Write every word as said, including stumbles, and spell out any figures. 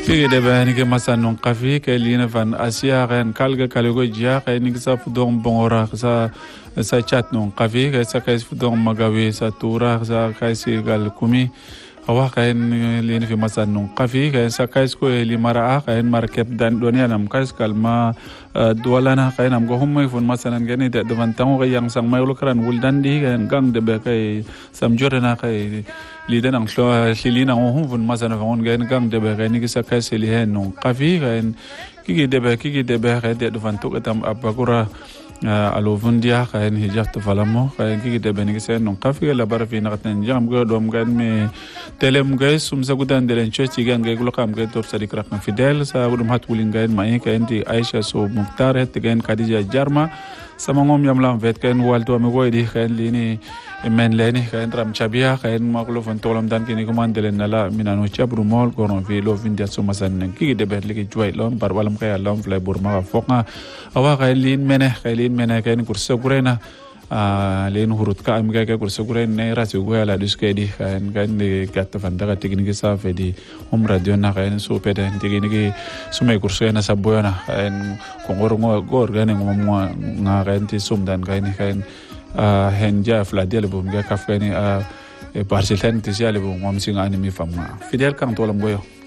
Kiki de bani ke masanong kafi ke lina van Asia kan kalga kalgo jia ke ni sa fudong bongora sa sa chat non kafi ke sa kai fudong magawi sa tura sa kai si gal kumi awa kain lina fi masanong kafi ke sa kai ko li mara kain market dan dunia nam kai kalma dualana kain am go humai fun masanan gani de devan tango yang sang mai lokran wuldan di kan gang de be kai samjorana kai lidan ang so silina ngum fun masana ngon gan gang de be ni sa kai seli hen non kafi kan kiki de be kiki de be ka de devan to katam abakura alo vundia kan hijaf to falamo kan kiki de be ni sa non kafi la bar fi naqatan jam go dom gan me telem gay sum sa gudan de len chochi gan gay gulo kam gay top sadi krak na fidel sa gudum hat wulin gan mai kan di Aisha so muktar het gan Khadija Jarma sama ngom yam lam vet kan walto me go di kan lini men leni kan ram chabia kan maklo fon tolam dan kini komandelen nala minano chabru mol kono vi lo vindia so masan ki de ber ligi joy lon bar walam kay lam fle burma foka awa kan lin mene kan lin mene kan kursa kurena len hurut ka am ga kursa kurena ne rasi go ala diskedi kan kan de gatta fanda ga tekniki sa fe di hom radio na kan so pede tekniki sumay kursa na saboyana kan kongor ngo gor gan ngo nga kan ti sum dan kan kan henja fladel bum ga kafani e parcel tan ti jale bum ngom singa ani mi famma fidel kan tolam goyo